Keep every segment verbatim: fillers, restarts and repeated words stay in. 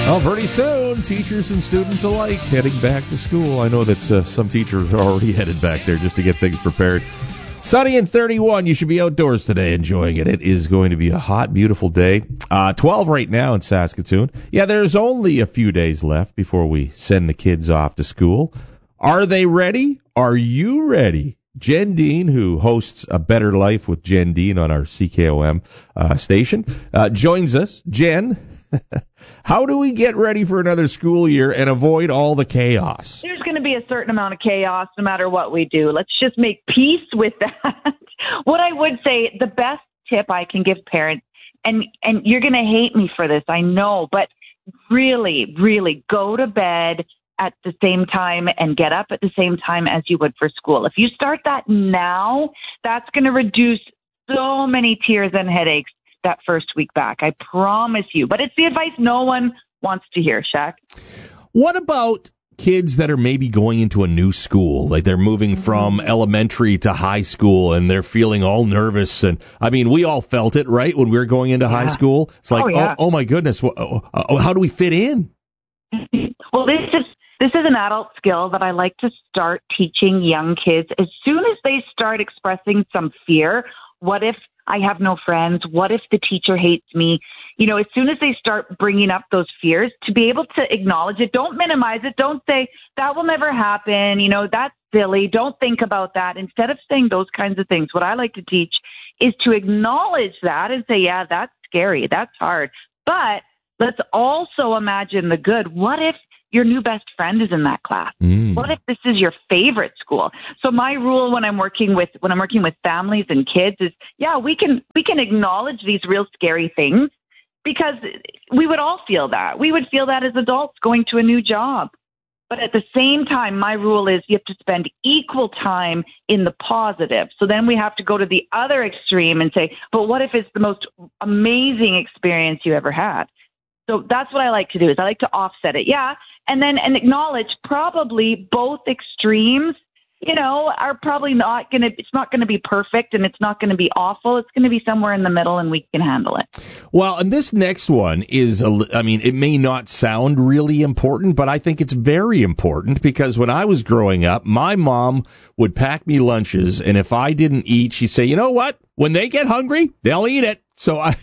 Well, pretty soon, teachers and students alike heading back to school. I know that uh, some teachers are already headed back there just to get things prepared. Sunny and thirty-one. You should be outdoors today enjoying it. It is going to be a hot, beautiful day. Uh, twelve right now in Saskatoon. Yeah, there's only a few days left before we send the kids off to school. Are they ready? Are you ready? Jen Dean, who hosts A Better Life with Jen Dean on our C K O M uh, station, uh, joins us. Jen, how do we get ready for another school year and avoid all the chaos? There's going to be a certain amount of chaos no matter what we do. Let's just make peace with that. What I would say, the best tip I can give parents, and, and you're going to hate me for this, I know, but really, really go to bed at the same time and get up at the same time as you would for school. If you start that now, that's going to reduce so many tears and headaches that first week back. I promise you. But it's the advice no one wants to hear, Shaq. What about kids that are maybe going into a new school, like they're moving from elementary to high school and they're feeling all nervous? And I mean, we all felt it, right, when we were going into yeah. high school. It's like, oh, yeah. oh, oh my goodness, oh, oh, how do we fit in? Well, this is This is an adult skill that I like to start teaching young kids. As soon as they start expressing some fear, what if I have no friends? What if the teacher hates me? You know, as soon as they start bringing up those fears, to be able to acknowledge it, don't minimize it. Don't say, that will never happen. You know, that's silly. Don't think about that. Instead of saying those kinds of things, what I like to teach is to acknowledge that and say, yeah, that's scary. That's hard. But let's also imagine the good. What if your new best friend is in that class? Mm. What if this is your favorite school? So my rule when I'm working with when I'm working with families and kids is, yeah, we can we can acknowledge these real scary things because we would all feel that. We would feel that as adults going to a new job. But at the same time, my rule is you have to spend equal time in the positive. So then we have to go to the other extreme and say, but what if it's the most amazing experience you ever had? So that's what I like to do is I like to offset it. Yeah. And then and acknowledge probably both extremes, you know, are probably not going to, it's not going to be perfect and it's not going to be awful. It's going to be somewhere in the middle and we can handle it. Well, and this next one is, a, I mean, it may not sound really important, but I think it's very important because when I was growing up, my mom would pack me lunches. And if I didn't eat, she'd say, you know what, when they get hungry, they'll eat it. So I,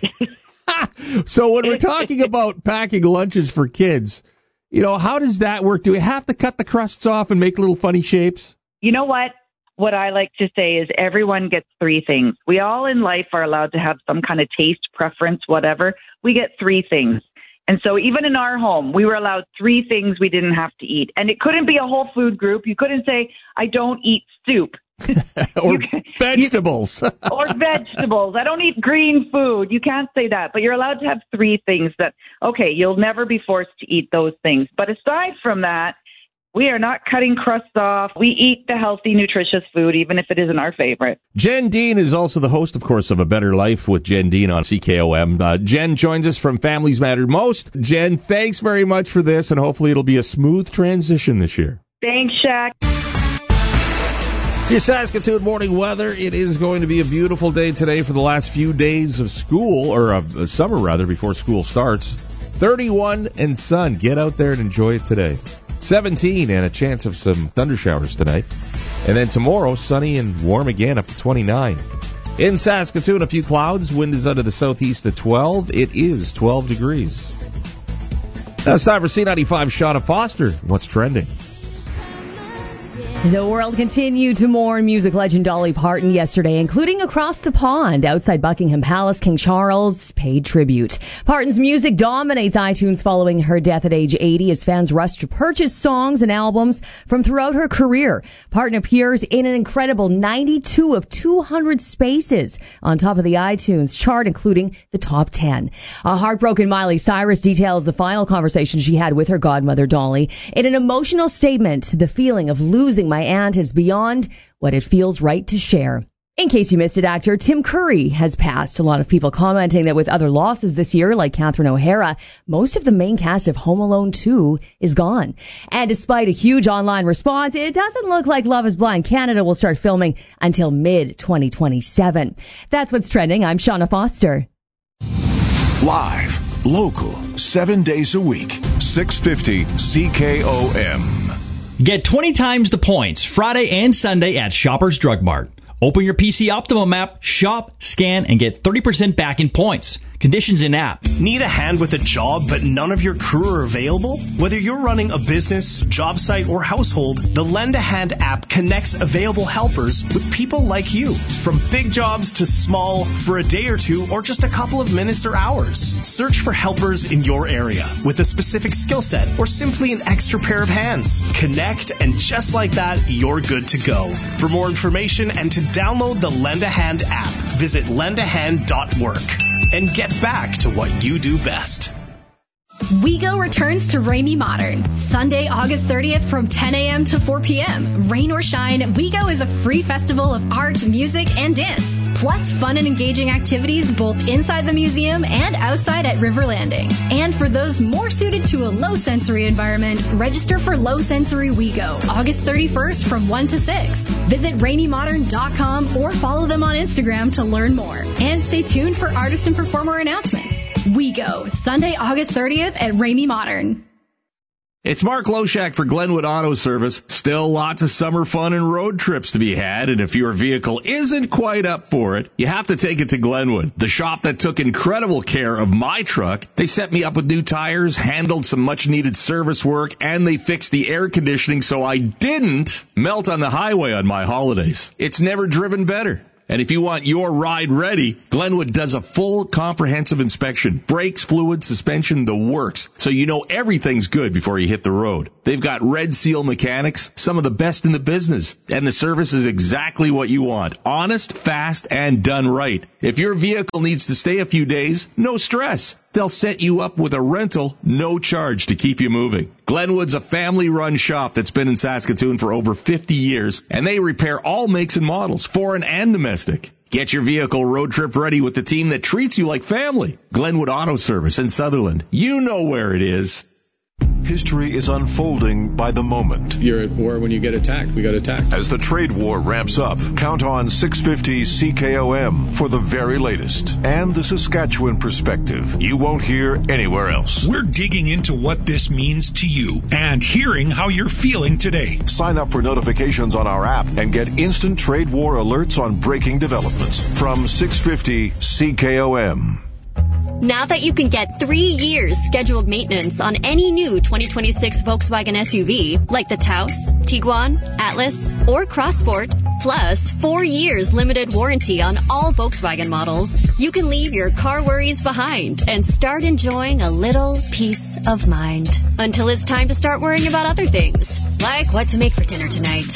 so when we're talking about packing lunches for kids, you know, how does that work? Do we have to cut the crusts off and make little funny shapes? You know what? What I like to say is everyone gets three things. We all in life are allowed to have some kind of taste, preference, whatever. We get three things. And so even in our home, we were allowed three things we didn't have to eat. And it couldn't be a whole food group. You couldn't say, I don't eat soup. or can, vegetables. You, or vegetables. I don't eat green food. You can't say that. But you're allowed to have three things that, okay, you'll never be forced to eat those things. But aside from that, we are not cutting crusts off. We eat the healthy, nutritious food, even if it isn't our favorite. Jen Dean is also the host, of course, of A Better Life with Jen Dean on C K O M. Uh, Jen joins us from Families Matter Most. Jen, thanks very much for this, and hopefully it'll be a smooth transition this year. Thanks, Shaq. Your Saskatoon morning weather. It is going to be a beautiful day today for the last few days of school, or of summer rather, before school starts. thirty-one and sun. Get out there and enjoy it today. seventeen and a chance of some thunder showers tonight. And then tomorrow, sunny and warm again up to twenty-nine. In Saskatoon, a few clouds. Wind is out of the southeast at twelve. It is twelve degrees. Now it's time for C ninety-five Shauna Foster. What's trending? The world continued to mourn music legend Dolly Parton yesterday, including across the pond outside Buckingham Palace. King Charles paid tribute. Parton's music dominates iTunes following her death at age eighty as fans rush to purchase songs and albums from throughout her career. Parton appears in an incredible ninety-two of two hundred spaces on top of the iTunes chart, including the top ten. A heartbroken Miley Cyrus details the final conversation she had with her godmother Dolly. In an emotional statement, the feeling of losing my aunt is beyond what it feels right to share. In case you missed it, actor Tim Curry has passed. A lot of people commenting that with other losses this year, like Catherine O'Hara, most of the main cast of Home Alone two is gone. And despite a huge online response, it doesn't look like Love is Blind Canada will start filming until mid twenty twenty-seven. That's what's trending. I'm Shauna Foster. Live local, seven days a week. six fifty C K O M. Get twenty times the points Friday and Sunday at Shoppers Drug Mart. Open your P C Optimum app, shop, scan, and get thirty percent back in points. Conditions in app. Need a hand with a job, but none of your crew are available? Whether you're running a business, job site, or household, the Lend a Hand app connects available helpers with people like you. From big jobs to small, for a day or two, or just a couple of minutes or hours. Search for helpers in your area with a specific skill set or simply an extra pair of hands. Connect, and just like that, you're good to go. For more information and to download the Lend a Hand app, visit lend a hand dot work and get back to what you do best. WeGo returns to Ramey Modern, Sunday, August thirtieth from ten a.m. to four p.m. Rain or shine, WeGo is a free festival of art, music, and dance. Plus fun and engaging activities both inside the museum and outside at River Landing. And for those more suited to a low-sensory environment, register for Low Sensory WeGo, August thirty-first from one to six. Visit ramey modern dot com or follow them on Instagram to learn more. And stay tuned for artist and performer announcements. WeGo, Sunday, August thirtieth at Ramey Modern. It's Mark Loshak for Glenwood Auto Service. Still lots of summer fun and road trips to be had, and if your vehicle isn't quite up for it, you have to take it to Glenwood, the shop that took incredible care of my truck. They set me up with new tires, handled some much-needed service work, and they fixed the air conditioning so I didn't melt on the highway on my holidays. It's never driven better. And if you want your ride ready, Glenwood does a full comprehensive inspection. Brakes, fluid, suspension, the works. So you know everything's good before you hit the road. They've got Red Seal mechanics, some of the best in the business. And the service is exactly what you want. Honest, fast, and done right. If your vehicle needs to stay a few days, no stress. They'll set you up with a rental, no charge to keep you moving. Glenwood's a family-run shop that's been in Saskatoon for over fifty years, and they repair all makes and models, foreign and domestic. Get your vehicle road trip ready with the team that treats you like family. Glenwood Auto Service in Sutherland. You know where it is. History is unfolding by the moment. You're at war when you get attacked. We got attacked. As the trade war ramps up, count on six fifty C K O M for the very latest and the Saskatchewan perspective you won't hear anywhere else. We're digging into what this means to you and hearing how you're feeling today. Sign up for notifications on our app and get instant trade war alerts on breaking developments from six fifty C K O M. Now that you can get three years scheduled maintenance on any new twenty twenty-six Volkswagen S U V, like the Taos, Tiguan, Atlas, or CrossSport, plus four years limited warranty on all Volkswagen models, you can leave your car worries behind and start enjoying a little peace of mind. Until it's time to start worrying about other things, like what to make for dinner tonight.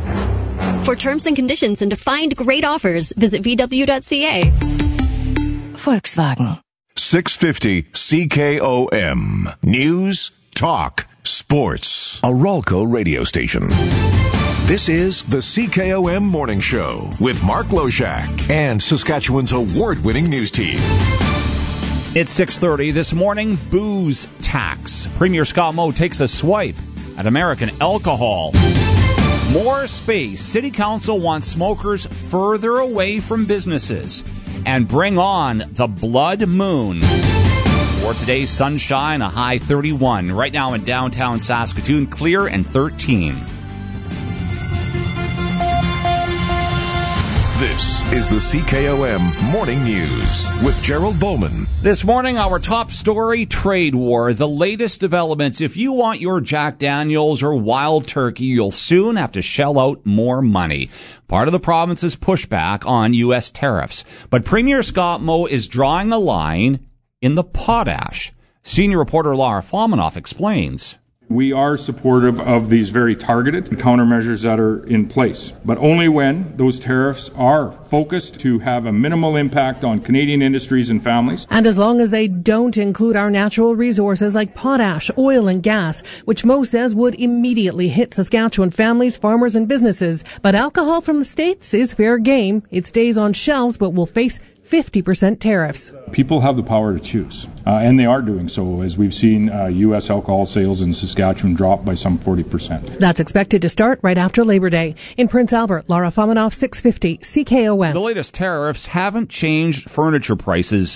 For terms and conditions and to find great offers, visit v w dot c a. Volkswagen. six fifty C K O M. News, talk, sports. A Ralco radio station. This is the C K O M Morning Show with Mark Loshak and Saskatchewan's award-winning news team. It's six thirty this morning. Booze tax. Premier Scott Moe takes a swipe at American alcohol. More space. City Council wants smokers further away from businesses. And bring on the blood moon. For today's sunshine, a high thirty-one. Right now in downtown Saskatoon, clear and thirteen. This is the C K O M Morning News with Gerald Bowman. This morning, our top story, trade war. The latest developments. If you want your Jack Daniels or Wild Turkey, you'll soon have to shell out more money. Part of the province's pushback on U S tariffs. But Premier Scott Moe is drawing a line in the potash. Senior reporter Laura Fominoff explains. We are supportive of these very targeted countermeasures that are in place, but only when those tariffs are focused to have a minimal impact on Canadian industries and families. And as long as they don't include our natural resources like potash, oil and gas, which Moe says would immediately hit Saskatchewan families, farmers and businesses. But alcohol from the States is fair game. It stays on shelves but will face fifty percent tariffs. People have the power to choose, uh, and they are doing so, as we've seen uh, U S alcohol sales in Saskatchewan drop by some forty percent. That's expected to start right after Labor Day. In Prince Albert, Laura Fominoff, six fifty C K O M. The latest tariffs haven't changed furniture prices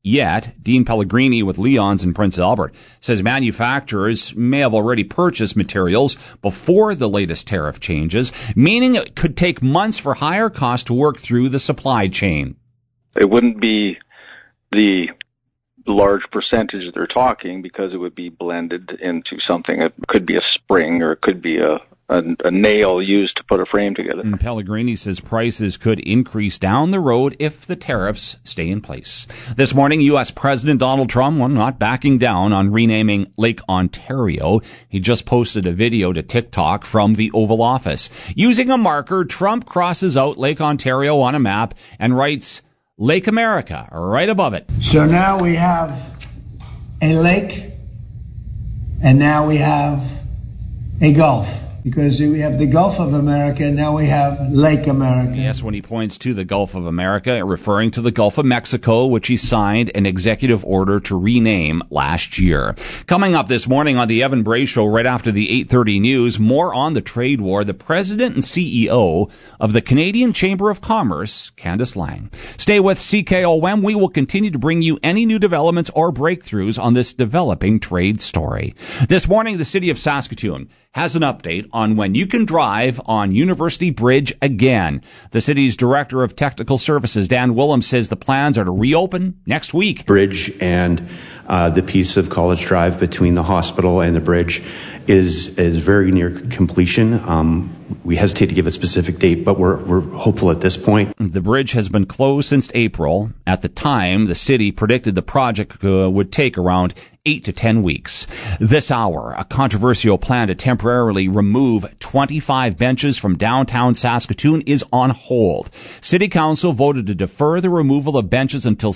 yet. Dean Pellegrini with Leon's in Prince Albert says manufacturers may have already purchased materials before the latest tariff changes, meaning it could take months for higher costs to work through the supply chain. It wouldn't be the large percentage that they're talking because it would be blended into something. It could be a spring or it could be a A, a nail used to put a frame together. And Pellegrini says prices could increase down the road if the tariffs stay in place. This morning, U S. President Donald Trump, well, not backing down on renaming Lake Ontario. He just posted a video to TikTok from the Oval Office. Using a marker, Trump crosses out Lake Ontario on a map and writes Lake America right above it. So now we have a lake, and now we have a gulf. Because we have the Gulf of America, and now we have Lake America. Yes, when he points to the Gulf of America, referring to the Gulf of Mexico, which he signed an executive order to rename last year. Coming up this morning on the Evan Bray Show, right after the eight thirty news, more on the trade war. The president and C E O of the Canadian Chamber of Commerce, Candice Lang. Stay with C K O M. We will continue to bring you any new developments or breakthroughs on this developing trade story. This morning, the city of Saskatoon has an update on when you can drive on University Bridge again. The city's Director of Technical Services, Dan Willems, says the plans are to reopen next week. Bridge and uh, the piece of College Drive between the hospital and the bridge is is very near completion. Um, we hesitate to give a specific date, but we're we're hopeful at this point. The bridge has been closed since April. At the time, the city predicted the project uh, would take around eight to ten weeks. This hour, a controversial plan to temporarily remove twenty-five benches from downtown Saskatoon is on hold. City Council voted to defer the removal of benches until